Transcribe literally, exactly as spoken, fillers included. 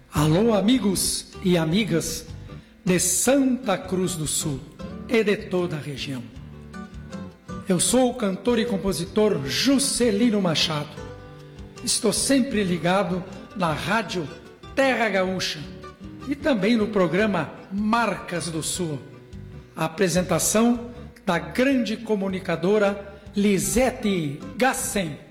Alô, amigos e amigas de Santa Cruz do Sul e de toda a região. Eu sou o cantor e compositor Juscelino Machado. Estou sempre ligado na rádio Terra Gaúcha e também no programa Marcas do Sul. A apresentação da grande comunicadora Lisete Gassen.